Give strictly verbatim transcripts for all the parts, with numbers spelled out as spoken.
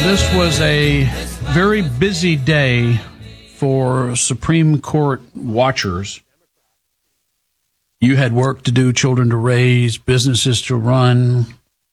this was a very busy day for Supreme Court watchers. You had work to do, children to raise, businesses to run,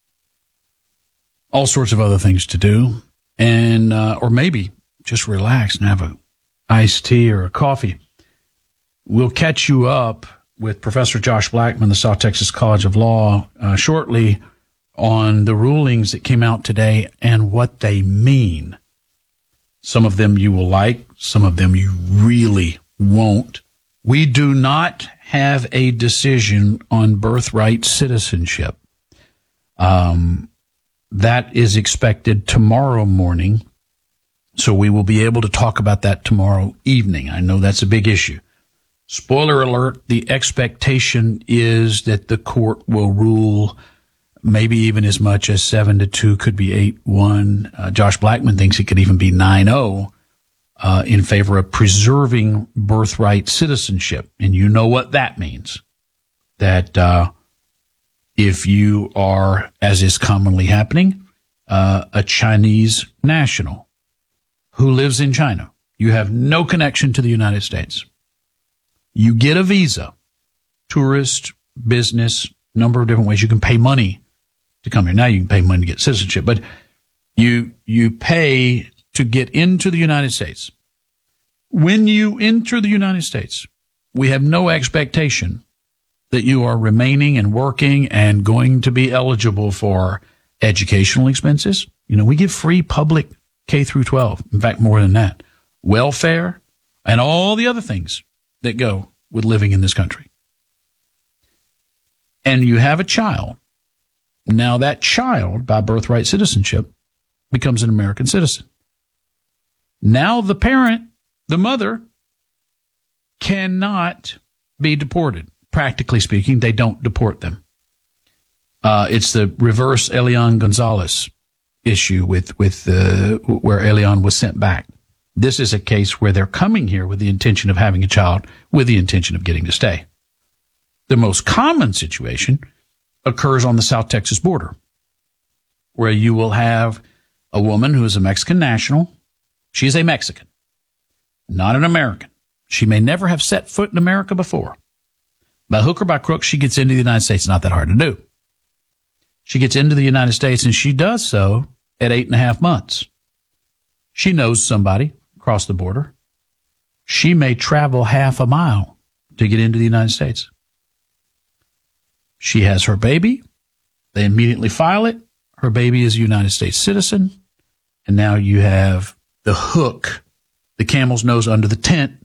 all sorts of other things to do, and uh, or maybe just relax and have a iced tea or a coffee. We'll catch you up with Professor Josh Blackman, the South Texas College of Law, uh, shortly on the rulings that came out today and what they mean. Some of them you will like, some of them you really won't. We do not have a decision on birthright citizenship. Um, that is expected tomorrow morning, so we will be able to talk about that tomorrow evening. I know that's a big issue. Spoiler alert, the expectation is that the court will rule maybe even as much as seven to two, could be eight one. Uh, Josh Blackman thinks it could even be nine oh uh, in favor of preserving birthright citizenship. And you know what that means. That uh, if you are, as is commonly happening, uh, a Chinese national who lives in China, you have no connection to the United States. You get a visa, tourist, business, number of different ways. You can pay money to come here. Now you can pay money to get citizenship, but you, you pay to get into the United States. When you enter the United States, we have no expectation that you are remaining and working and going to be eligible for educational expenses. You know, we give free public K through twelve. In fact, more than that, welfare and all the other things that go with living in this country. And you have a child. Now that child, by birthright citizenship, becomes an American citizen. Now the parent, the mother, cannot be deported. Practically speaking, they don't deport them. Uh, it's the reverse Elian Gonzalez issue with, with uh, where Elian was sent back. This is a case where they're coming here with the intention of having a child, with the intention of getting to stay. The most common situation occurs on the South Texas border, where you will have a woman who is a Mexican national. She is a Mexican, not an American. She may never have set foot in America before. By hook or by crook, she gets into the United States. Not that hard to do. She gets into the United States, and she does so at eight and a half months. She knows somebody across the border. She may travel half a mile to get into the United States. She has her baby. They immediately file it. Her baby is a United States citizen. And now you have the hook, the camel's nose under the tent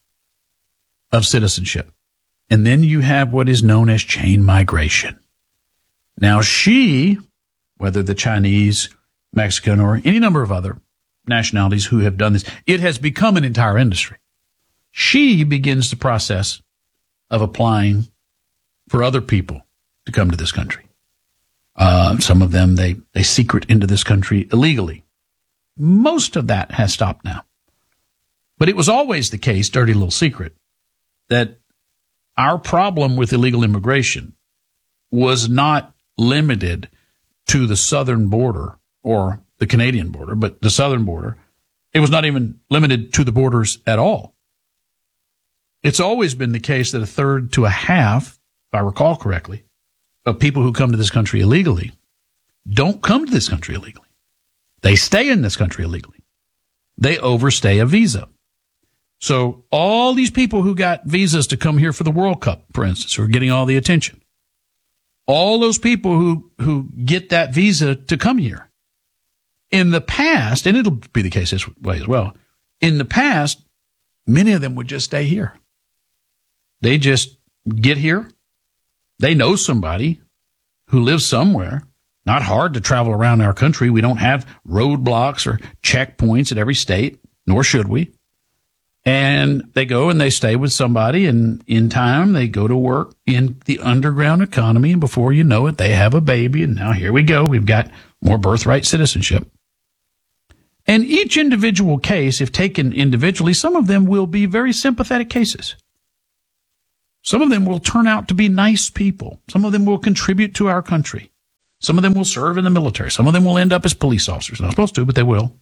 of citizenship. And then you have what is known as chain migration. Now she, whether the Chinese, Mexican, or any number of other nationalities who have done this, it has become an entire industry. She begins the process of applying for other people to come to this country. Uh, some of them, they, they secret into this country illegally. Most of that has stopped now. But it was always the case, dirty little secret, that our problem with illegal immigration was not limited to the southern border or the Canadian border, but the southern border. It was not even limited to the borders at all. It's always been the case that a third to a half, if I recall correctly, of people who come to this country illegally don't come to this country illegally. They stay in this country illegally. They overstay a visa. So all these people who got visas to come here for the World Cup, for instance, who are getting all the attention, all those people who, who get that visa to come here, in the past, and it'll be the case this way as well, in the past, many of them would just stay here. They just get here. They know somebody who lives somewhere. Not hard to travel around our country. We don't have roadblocks or checkpoints at every state, nor should we. And they go and they stay with somebody, and in time they go to work in the underground economy, and before you know it, they have a baby, and now here we go. We've got more birthright citizenship. And each individual case, if taken individually, some of them will be very sympathetic cases. Some of them will turn out to be nice people. Some of them will contribute to our country. Some of them will serve in the military. Some of them will end up as police officers. Not supposed to, but they will.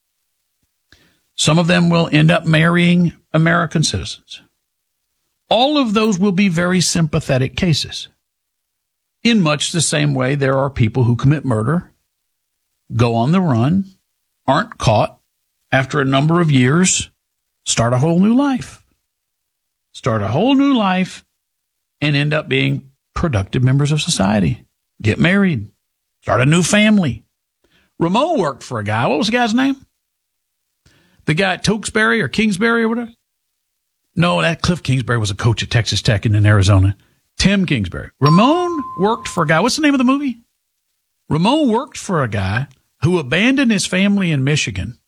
Some of them will end up marrying American citizens. All of those will be very sympathetic cases. In much the same way, there are people who commit murder, go on the run, aren't caught, after a number of years, start a whole new life. Start a whole new life and end up being productive members of society. Get married, start a new family. Ramon worked for a guy. What was the guy's name? The guy at Tewksbury or Kingsbury or whatever? No, that Cliff Kingsbury was a coach at Texas Tech and in Arizona. Tim Kingsbury. Ramon worked for a guy. What's the name of the movie? Ramon worked for a guy who abandoned his family in Michigan,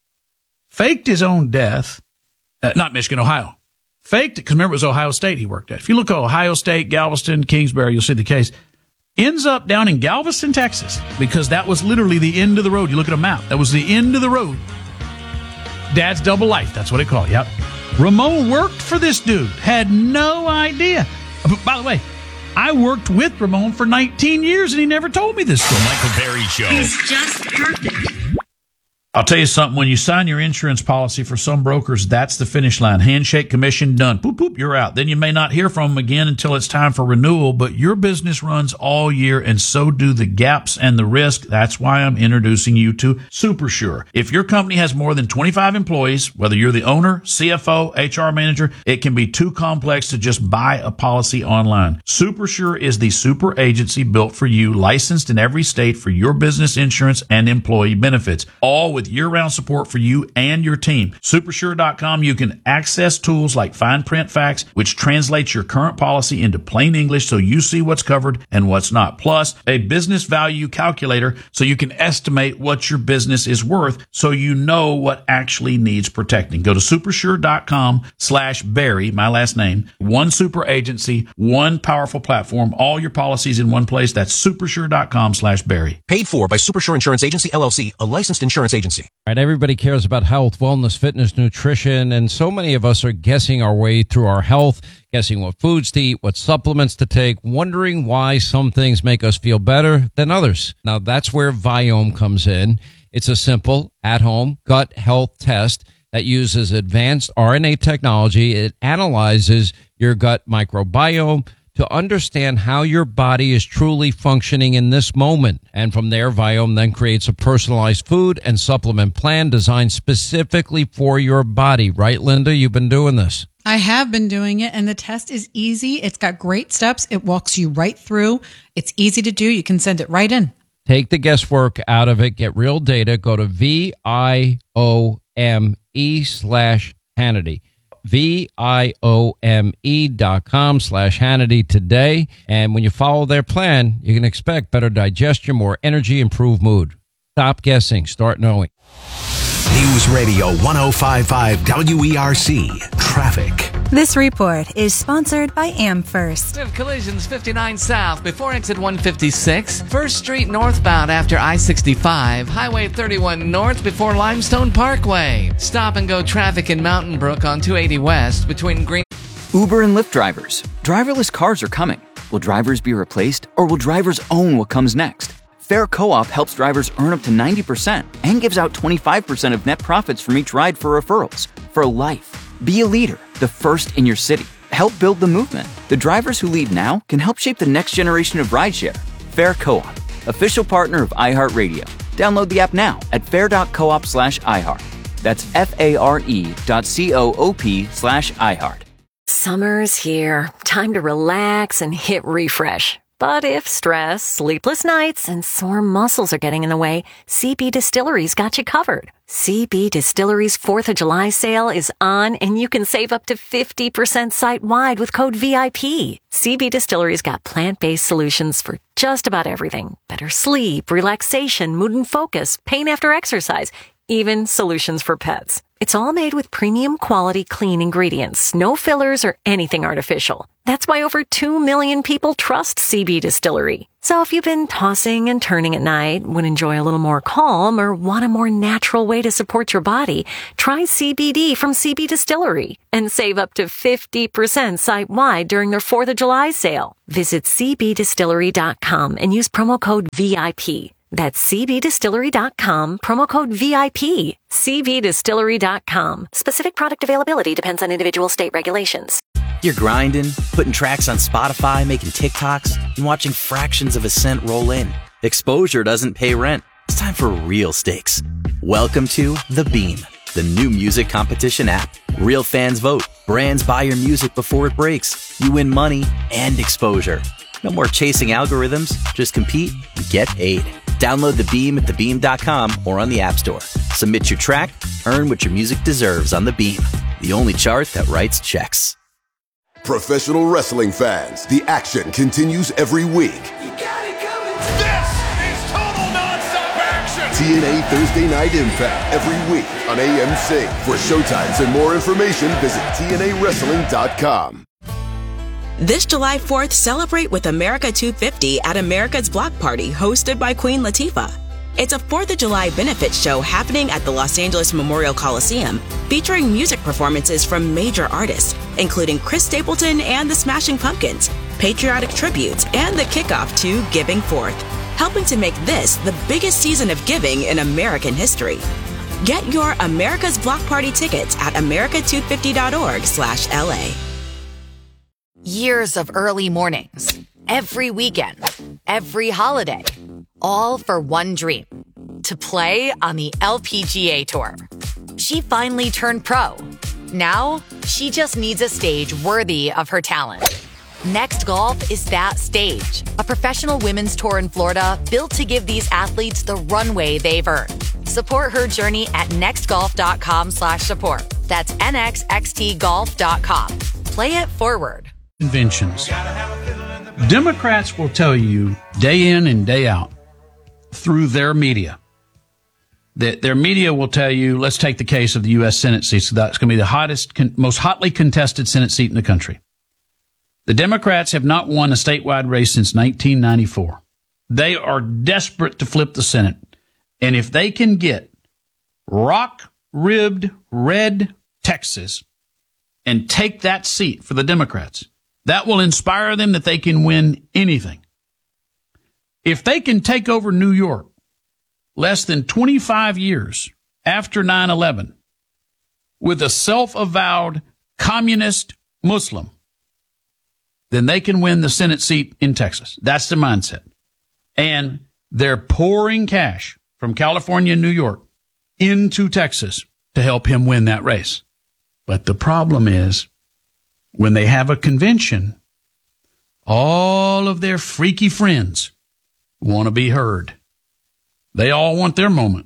faked his own death, uh, not Michigan, Ohio. Faked it, because remember, it was Ohio State he worked at. If you look at Ohio State, Galveston, Kingsbury, you'll see the case. Ends up down in Galveston, Texas, because that was literally the end of the road. You look at a map. That was the end of the road. Dad's double life. That's what they call it. Yep. Ramon worked for this dude. Had no idea. By the way, I worked with Ramon for nineteen years, and he never told me this story. The Michael Berry Show. He's just perfect. I'll tell you something. When you sign your insurance policy for some brokers, that's the finish line. Handshake, commission, done. Poop, poop, you're out. Then you may not hear from them again until it's time for renewal, but your business runs all year, and so do the gaps and the risk. That's why I'm introducing you to SuperSure. If your company has more than twenty-five employees, whether you're the owner, C F O, H R manager, it can be too complex to just buy a policy online. SuperSure is the super agency built for you, licensed in every state for your business insurance and employee benefits, all with year-round support for you and your team. Supersure dot com, you can access tools like fine print facts, which translates your current policy into plain English so you see what's covered and what's not. Plus, a business value calculator so you can estimate what your business is worth so you know what actually needs protecting. Go to supersure dot com slash Barry, my last name. One super agency, one powerful platform, all your policies in one place. That's supersure dot com slash Barry. Paid for by Supersure Insurance Agency, L L C, a licensed insurance agency. All right, everybody cares about health, wellness, fitness, nutrition, and so many of us are guessing our way through our health, guessing what foods to eat, what supplements to take, wondering why some things make us feel better than others. Now, that's where Viome comes in. It's a simple, at-home gut health test that uses advanced R N A technology. It analyzes your gut microbiome to understand how your body is truly functioning in this moment. And from there, Viome then creates a personalized food and supplement plan designed specifically for your body. Right, Linda? You've been doing this. I have been doing it, and the test is easy. It's got great steps. It walks you right through. It's easy to do. You can send it right in. Take the guesswork out of it. Get real data. Go to V I O M E slash Hannity. V-I-O-M-E dot com slash Hannity today. And when you follow their plan, you can expect better digestion, more energy, improved mood. Stop guessing. Start knowing. News Radio one oh five point five W E R C. Traffic. This report is sponsored by AmFirst. We have collisions fifty-nine south before exit one fifty-six, first Street northbound after I sixty-five, Highway thirty-one north before Limestone Parkway. Stop and go traffic in Mountain Brook on two eighty west between Green. Uber and Lyft drivers. Driverless cars are coming. Will drivers be replaced, or will drivers own what comes next? Fair Co-op helps drivers earn up to ninety percent and gives out twenty-five percent of net profits from each ride for referrals. For life. Be a leader, the first in your city. Help build the movement. The drivers who lead now can help shape the next generation of rideshare. Fair Co-op, official partner of iHeartRadio. Download the app now at fair.coop slash iHeart. That's F-A-R-E dot C-O-O-P slash iHeart. Summer's here. Time to relax and hit refresh. But if stress, sleepless nights, and sore muscles are getting in the way, C B Distillery's got you covered. C B Distillery's fourth of July sale is on, and you can save up to fifty percent site-wide with code V I P. C B Distillery's got plant-based solutions for just about everything. Better sleep, relaxation, mood and focus, pain after exercise, even solutions for pets. It's all made with premium quality clean ingredients, no fillers or anything artificial. That's why over two million people trust C B Distillery. So if you've been tossing and turning at night, would enjoy a little more calm, or want a more natural way to support your body, try C B D from C B Distillery and save up to fifty percent site-wide during their fourth of July sale. Visit c b distillery dot com and use promo code V I P. That's c b distillery dot com, promo code V I P. c b distillery dot com. Specific product availability depends on individual state regulations. You're grinding, putting tracks on Spotify, making TikToks, and watching fractions of a cent roll in. Exposure doesn't pay rent. It's time for real stakes. Welcome to The Beam, the new music competition app. Real fans vote. Brands buy your music before it breaks. You win money and exposure. No more chasing algorithms. Just compete and get paid. Download The Beam at the beam dot com or on the App Store. Submit your track, earn what your music deserves on The Beam, the only chart that writes checks. Professional wrestling fans, the action continues every week. You got it coming. This is total nonstop action. T N A Thursday Night Impact every week on A M C. For showtimes and more information, visit T N A wrestling dot com. This July fourth, celebrate with America two fifty at America's Block Party, hosted by Queen Latifah. It's a fourth of July benefit show happening at the Los Angeles Memorial Coliseum, featuring music performances from major artists, including Chris Stapleton and the Smashing Pumpkins, patriotic tributes, and the kickoff to Giving Forth, helping to make this the biggest season of giving in American history. Get your America's Block Party tickets at america two fifty dot org slash L A. Years of early mornings, every weekend, every holiday, all for one dream, to play on the L P G A Tour. She finally turned pro. Now, she just needs a stage worthy of her talent. Next Golf is that stage, a professional women's tour in Florida built to give these athletes the runway they've earned. Support her journey at nextgolf.com slash support. That's N X X T golf dot com. Play it forward. Conventions. Democrats will tell you day in and day out through their media that their media will tell you, let's take the case of the U S Senate seat. So that's going to be the hottest, con- most hotly contested Senate seat in the country. The Democrats have not won a statewide race since nineteen ninety-four. They are desperate to flip the Senate. And if they can get rock-ribbed red Texas and take that seat for the Democrats, that will inspire them that they can win anything. If they can take over New York less than twenty-five years after nine eleven with a self-avowed communist Muslim, then they can win the Senate seat in Texas. That's the mindset. And they're pouring cash from California and New York into Texas to help him win that race. But the problem is, when they have a convention, all of their freaky friends want to be heard. They all want their moment.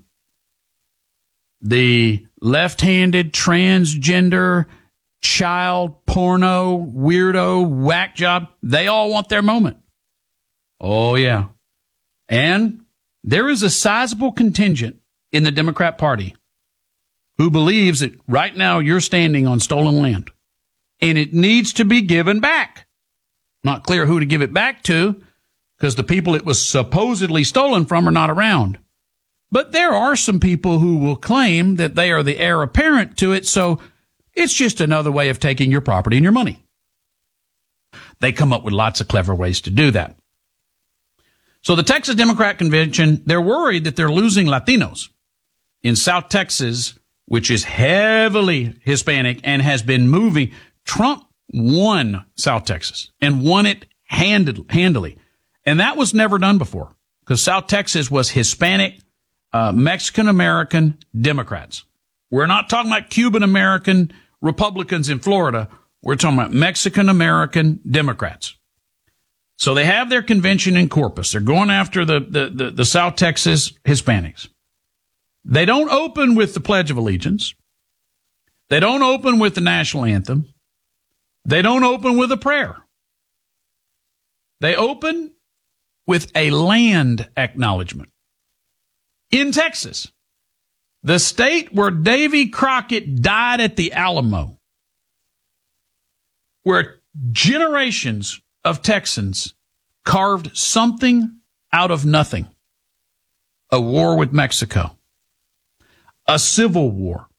The left-handed, transgender, child, porno, weirdo, whack job, they all want their moment. Oh, yeah. And there is a sizable contingent in the Democrat Party who believes that right now you're standing on stolen land and it needs to be given back. Not clear who to give it back to because the people it was supposedly stolen from are not around. But there are some people who will claim that they are the heir apparent to it, so it's just another way of taking your property and your money. They come up with lots of clever ways to do that. So the Texas Democrat Convention, they're worried that they're losing Latinos in South Texas, which is heavily Hispanic and has been moving. Trump won South Texas and won it handed, handily. And that was never done before because South Texas was Hispanic, uh, Mexican-American Democrats. We're not talking about Cuban-American Republicans in Florida. We're talking about Mexican-American Democrats. So they have their convention in Corpus. They're going after the, the, the, the South Texas Hispanics. They don't open with the Pledge of Allegiance. They don't open with the national anthem. They don't open with a prayer. They open with a land acknowledgement. In Texas, the state where Davy Crockett died at the Alamo, where generations of Texans carved something out of nothing. A war with Mexico. A civil war.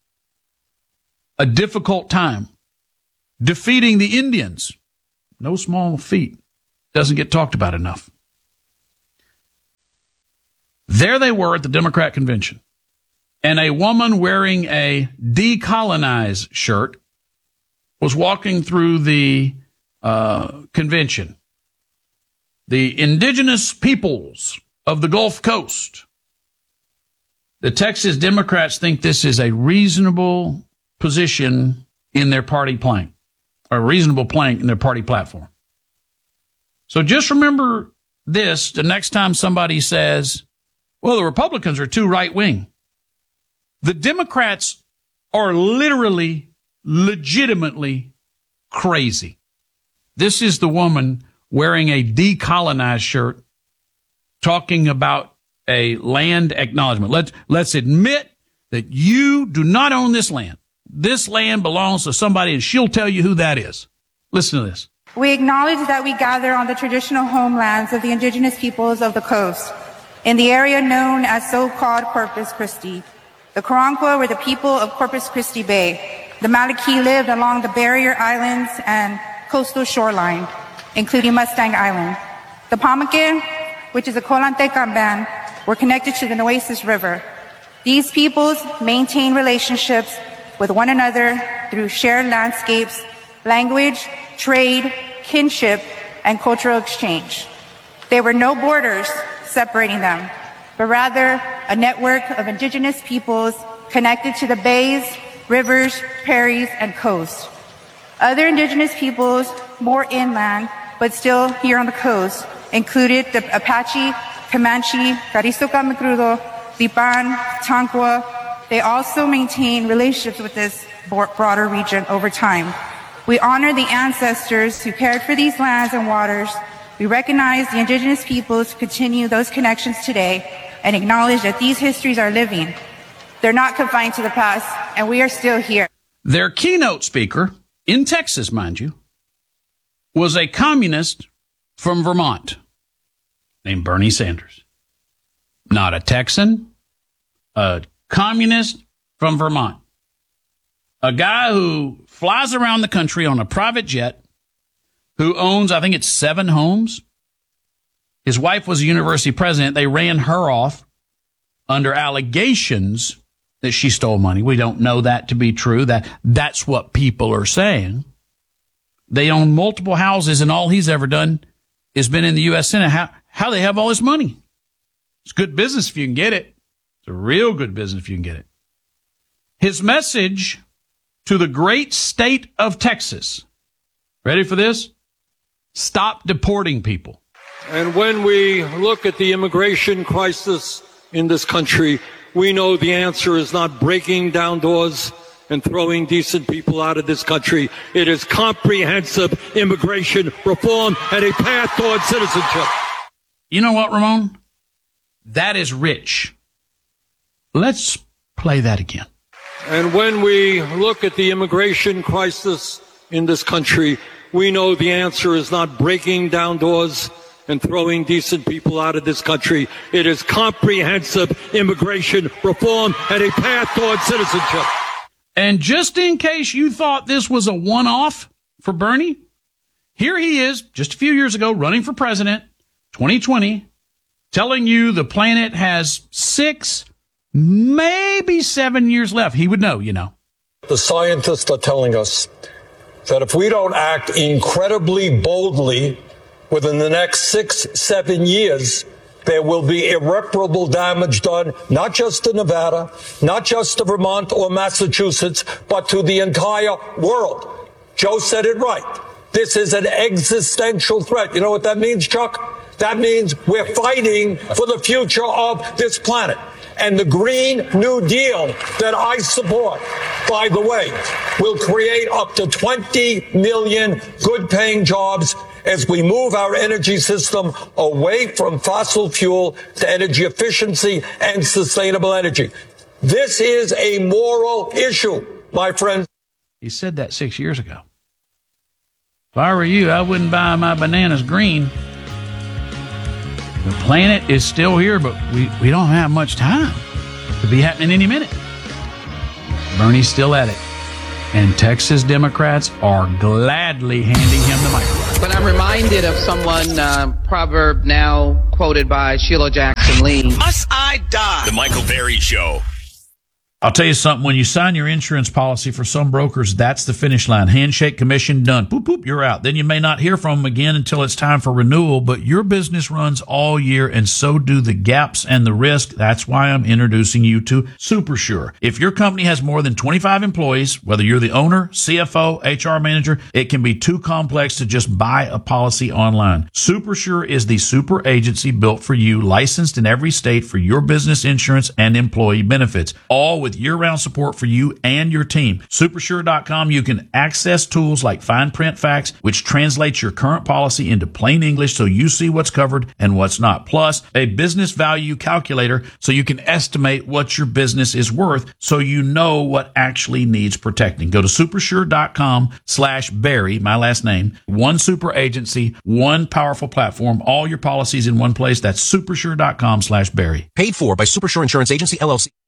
A difficult time. Defeating the Indians. No small feat. Doesn't get talked about enough. There they were at the Democrat convention. And a woman wearing a decolonize shirt was walking through the uh, convention. The indigenous peoples of the Gulf Coast. The Texas Democrats think this is a reasonable position in their party plank, or a reasonable plank in their party platform. So just remember this the next time somebody says, well, the Republicans are too right-wing. The Democrats are literally, legitimately crazy. This is the woman wearing a decolonized shirt talking about a land acknowledgement. Let's, let's admit that you do not own this land. This land belongs to somebody, and she'll tell you who that is. Listen to this. We acknowledge that we gather on the traditional homelands of the indigenous peoples of the coast, in the area known as so-called Corpus Christi. The Karankawa were the people of Corpus Christi Bay. The Maliki lived along the barrier islands and coastal shoreline, including Mustang Island. The Pamunkey, which is a Colantecan band, were connected to the Nueces River. These peoples maintain relationships with one another through shared landscapes, language, trade, kinship, and cultural exchange. There were no borders separating them, but rather a network of indigenous peoples connected to the bays, rivers, prairies, and coast. Other indigenous peoples, more inland, but still here on the coast, included the Apache, Comanche, Carrizo Camacrudo, Lipan, Tonkawa. They also maintain relationships with this broader region over time. We honor the ancestors who cared for these lands and waters. We recognize the indigenous peoples who continue those connections today and acknowledge that these histories are living. They're not confined to the past, and we are still here. Their keynote speaker, in Texas, mind you, was a communist from Vermont named Bernie Sanders. Not a Texan, a communist from Vermont. A guy who flies around the country on a private jet, who owns, I think it's seven homes. His wife was a university president. They ran her off under allegations that she stole money. We don't know that to be true. That that's what people are saying. They own multiple houses, and all he's ever done is been in the U S Senate. How, how they have all this money? It's good business if you can get it. It's a real good business if you can get it. His message to the great state of Texas. Ready for this? Stop deporting people. And when we look at the immigration crisis in this country, we know the answer is not breaking down doors and throwing decent people out of this country. It is comprehensive immigration reform and a path towards citizenship. You know what, Ramon? That is rich. Let's play that again. And when we look at the immigration crisis in this country, we know the answer is not breaking down doors and throwing decent people out of this country. It is comprehensive immigration reform and a path towards citizenship. And just in case you thought this was a one-off for Bernie, here he is, just a few years ago, running for president, twenty twenty, telling you the planet has six, maybe seven years left. He would know, you know. The scientists are telling us that if we don't act incredibly boldly within the next six, seven years, there will be irreparable damage done, not just to Nevada, not just to Vermont or Massachusetts, but to the entire world. Joe said it right. This is an existential threat. You know what that means, Chuck? That means we're fighting for the future of this planet. And the Green New Deal that I support, by the way, will create up to twenty million good-paying jobs as we move our energy system away from fossil fuel to energy efficiency and sustainable energy. This is a moral issue, my friends. He said that six years ago. If I were you, I wouldn't buy my bananas green. The planet is still here, but we, we don't have much time. Could be happening any minute. Bernie's still at it. And Texas Democrats are gladly handing him the microphone. But I'm reminded of someone, uh, proverb now quoted by Sheila Jackson Lee. Must I die? The Michael Berry Show. I'll tell you something. When you sign your insurance policy for some brokers, that's the finish line. Handshake, commission, done. Boop, boop, you're out. Then you may not hear from them again until it's time for renewal, but your business runs all year, and so do the gaps and the risk. That's why I'm introducing you to SuperSure. If your company has more than twenty-five employees, whether you're the owner, C F O, H R manager, it can be too complex to just buy a policy online. SuperSure is the super agency built for you, licensed in every state for your business insurance and employee benefits, all with year-round support for you and your team. Supersure dot com, you can access tools like Fine Print Facts, which translates your current policy into plain English so you see what's covered and what's not. Plus, a business value calculator so you can estimate what your business is worth so you know what actually needs protecting. Go to supersure dot com slash Barry, my last name. One super agency, one powerful platform, all your policies in one place. That's supersure dot com slash Barry. Paid for by Supersure Insurance Agency, L L C.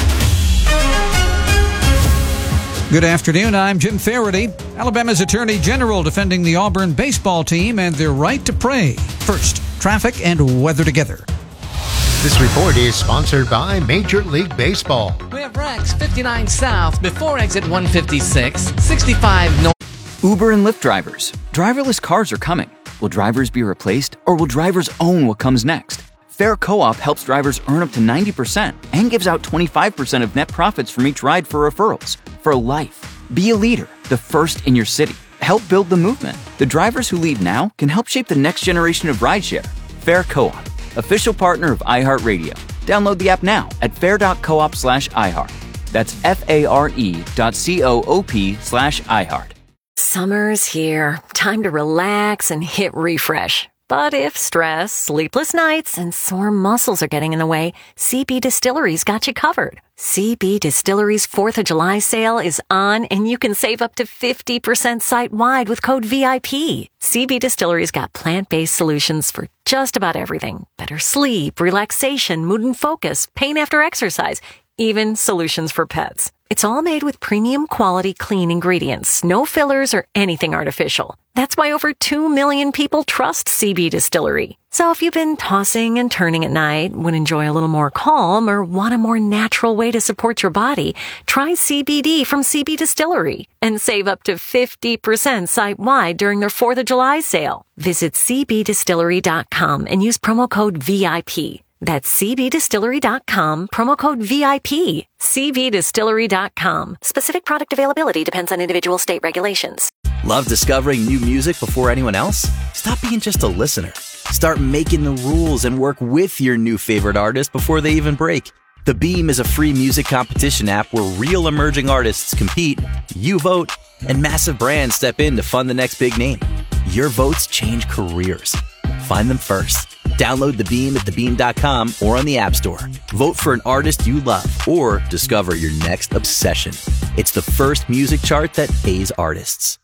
Good afternoon, I'm Jim Faraday. Alabama's Attorney General defending the Auburn baseball team and their right to pray. First, traffic and weather together. This report is sponsored by Major League Baseball. We have Rex fifty-nine South before exit one fifty-six, sixty-five North. Uber and Lyft drivers. Driverless cars are coming. Will drivers be replaced, or will drivers own what comes next? Fair Co-op helps drivers earn up to ninety percent and gives out twenty-five percent of net profits from each ride for referrals. For life. Be a leader, the first in your city. Help build the movement. The drivers who lead now can help shape the next generation of rideshare. Fair Co-op, official partner of iHeartRadio. Download the app now at fair dot coop slash iHeart. That's F-A-R-E dot C-O-O-P slash iHeart. Summer's here. Time to relax and hit refresh. But if stress, sleepless nights, and sore muscles are getting in the way, C B Distillery's got you covered. C B Distillery's fourth of July sale is on, and you can save up to fifty percent site-wide with code V I P. C B Distillery's got plant-based solutions for just about everything. Better sleep, relaxation, mood and focus, pain after exercise, even solutions for pets. It's all made with premium quality clean ingredients, no fillers or anything artificial. That's why over two million people trust C B Distillery. So if you've been tossing and turning at night, would enjoy a little more calm, or want a more natural way to support your body, try C B D from C B Distillery and save up to fifty percent site-wide during their fourth of July sale. Visit C B distillery dot com and use promo code V I P. That's C B distillery dot com, promo code V I P. C B distillery dot com. Specific product availability depends on individual state regulations. Love discovering new music before anyone else? Stop being just a listener. Start making the rules and work with your new favorite artist before they even break. The Beam is a free music competition app where real emerging artists compete, you vote, and massive brands step in to fund the next big name. Your votes change careers. Find them first. Download The Beam at the beam dot com or on the App Store. Vote for an artist you love or discover your next obsession. It's the first music chart that pays artists.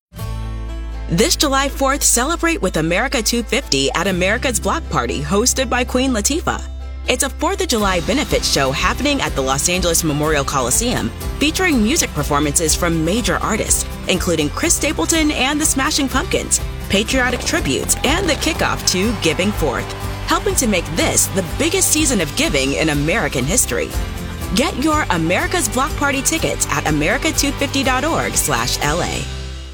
This July fourth, celebrate with America two fifty at America's Block Party, hosted by Queen Latifah. It's a fourth of July benefit show happening at the Los Angeles Memorial Coliseum, featuring music performances from major artists, including Chris Stapleton and the Smashing Pumpkins, patriotic tributes, and the kickoff to Giving Forth, helping to make this the biggest season of giving in American history. Get your America's Block Party tickets at america two fifty dot org slash L A.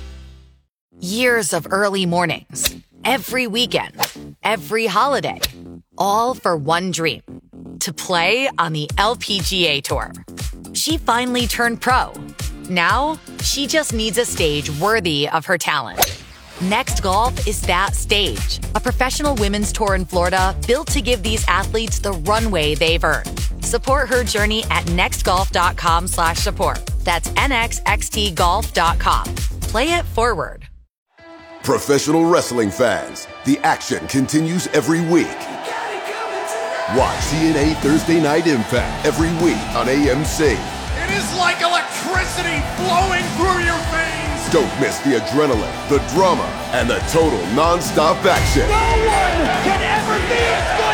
Years of early mornings, every weekend, every holiday, all for one dream, to play on the L P G A Tour. She finally turned pro. Now, she just needs a stage worthy of her talent. Next Golf is that stage, a professional women's tour in Florida built to give these athletes the runway they've earned. Support her journey at nextgolf.com slash support. That's N X X T golf dot com. Play it forward. Professional wrestling fans, the action continues every week. Watch T N A Thursday Night Impact every week on A M C. It is like electricity flowing through your veins. Don't miss the adrenaline, the drama, and the total non-stop action. No one can ever be as good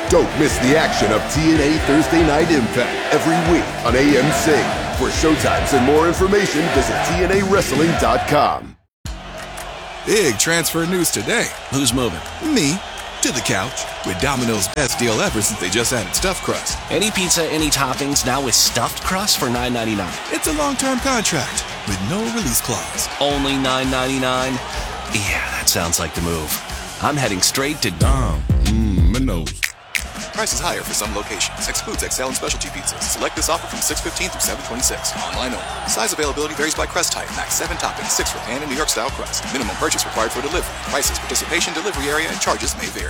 Don't miss the action of T N A Thursday Night Impact every week on A M C. For showtimes and more information, visit T N A wrestling dot com. Big transfer news today. Who's moving? Me. To the couch. With Domino's best deal ever since they just added stuffed crust. Any pizza, any toppings, now with stuffed crust for nine ninety-nine. It's a long-term contract with no release clause. Only nine ninety-nine? Yeah, that sounds like the move. I'm heading straight to Dom. Mmm, my nose. Prices higher for some locations. Excludes X L and specialty pizzas. Select this offer from six fifteen through seven twenty-six. Online only. Size availability varies by crust type. Max seven toppings, six for pan and New York style crust. Minimum purchase required for delivery. Prices, participation, delivery area, and charges may vary.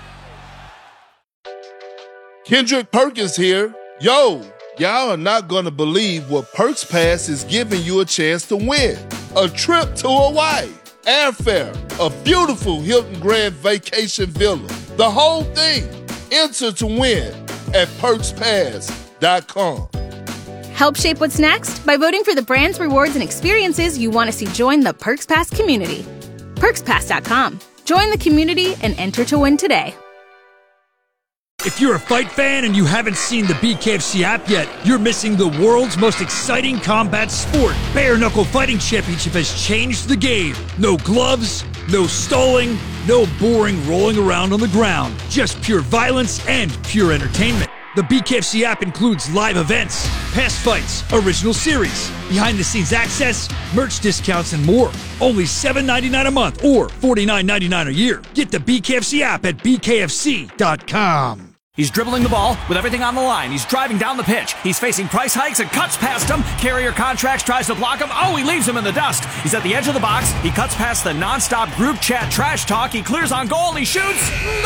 Kendrick Perkins here. Yo, y'all are not going to believe what Perks Pass is giving you a chance to win. A trip to Hawaii, airfare, a beautiful Hilton Grand Vacation Villa. The whole thing. Enter to win at perks pass dot com. Help shape what's next by voting for the brands, rewards, and experiences you want to see join the Perks Pass community. perks pass dot com. Join the community and enter to win today. If you're a fight fan and you haven't seen the B K F C app yet, you're missing the world's most exciting combat sport. Bare Knuckle Fighting Championship has changed the game. No gloves, no stalling, no boring rolling around on the ground. Just pure violence and pure entertainment. The B K F C app includes live events, past fights, original series, behind-the-scenes access, merch discounts, and more. Only seven ninety-nine a month or forty-nine ninety-nine a year. Get the B K F C app at b k f c dot com. He's dribbling the ball with everything on the line. He's driving down the pitch. He's facing price hikes and cuts past him. Carrier Contracts tries to block him. Oh, he leaves him in the dust. He's at the edge of the box. He cuts past the nonstop group chat trash talk. He clears on goal and he shoots. Goal!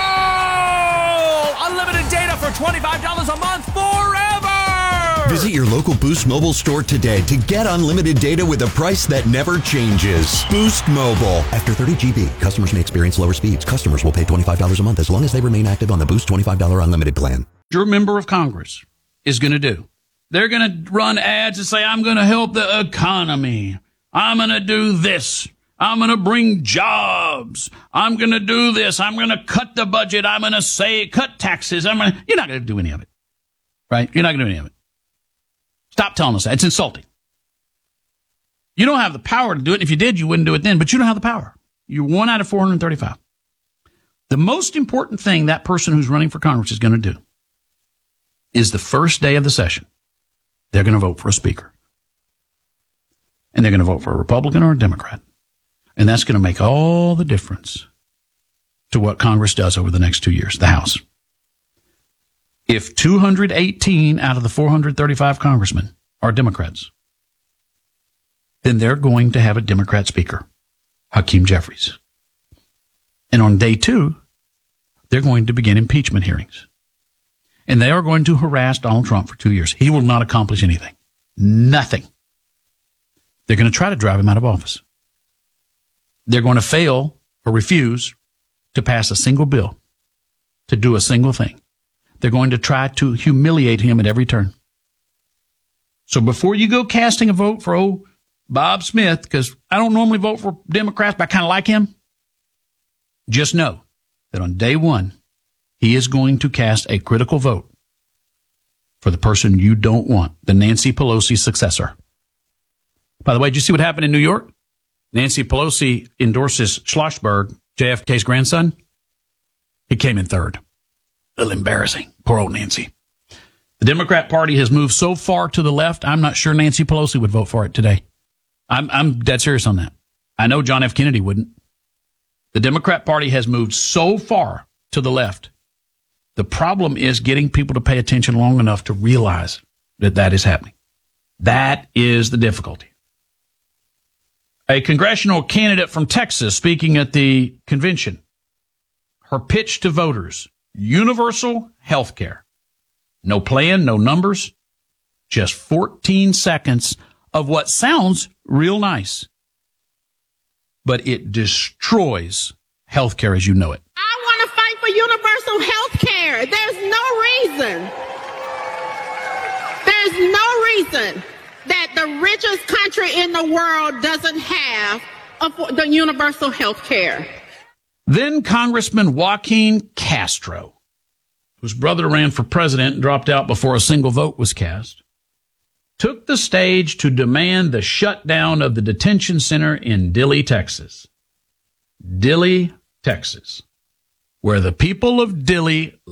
Unlimited data for twenty-five dollars a month forever! Visit your local Boost Mobile store today to get unlimited data with a price that never changes. Boost Mobile. After thirty gigabytes, customers may experience lower speeds. Customers will pay twenty-five dollars a month as long as they remain active on the Boost twenty-five dollars unlimited plan. Your member of Congress is going to do. They're going to run ads and say, I'm going to help the economy. I'm going to do this. I'm going to bring jobs. I'm going to do this. I'm going to cut the budget. I'm going to say cut taxes. I'm going to, you're not going to do any of it. Right? You're not going to do any of it. Stop telling us that. It's insulting. You don't have the power to do it. If you did, you wouldn't do it then, but you don't have the power. You're one out of four hundred thirty-five. The most important thing that person who's running for Congress is going to do is the first day of the session, they're going to vote for a speaker. And they're going to vote for a Republican or a Democrat. And that's going to make all the difference to what Congress does over the next two years, the House. If two hundred eighteen out of the four hundred thirty-five congressmen are Democrats, then they're going to have a Democrat speaker, Hakeem Jeffries. And on day two, they're going to begin impeachment hearings. And they are going to harass Donald Trump for two years. He will not accomplish anything. Nothing. They're going to try to drive him out of office. They're going to fail or refuse to pass a single bill, to do a single thing. They're going to try to humiliate him at every turn. So before you go casting a vote for old Bob Smith, because I don't normally vote for Democrats, but I kind of like him, just know that on day one, he is going to cast a critical vote for the person you don't want, the Nancy Pelosi successor. By the way, did you see what happened in New York? Nancy Pelosi endorses Schlossberg, J F K's grandson. He came in third. A little embarrassing. Poor old Nancy. The Democrat Party has moved so far to the left, I'm not sure Nancy Pelosi would vote for it today. I'm, I'm dead serious on that. I know John F. Kennedy wouldn't. The Democrat Party has moved so far to the left. The problem is getting people to pay attention long enough to realize that that is happening. That is the difficulty. A congressional candidate from Texas speaking at the convention. Her pitch to voters, universal health care. No plan, no numbers, just fourteen seconds of what sounds real nice. But it destroys health care as you know it. I want to fight for universal health care. There's no reason. There's no reason that the richest country in the world doesn't have a, the universal health care. Then Congressman Joaquin Castro whose brother ran for president and dropped out before a single vote was cast, took the stage to demand the shutdown of the detention center in Dilley, Texas. Dilley, Texas, where the people of Dilley